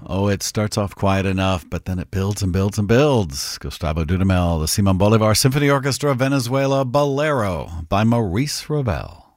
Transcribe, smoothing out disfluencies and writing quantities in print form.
Oh, it starts off quiet enough, but then it builds and builds and builds. Gustavo Dudamel, the Simon Bolivar Symphony Orchestra of Venezuela, Bolero by Maurice Ravel.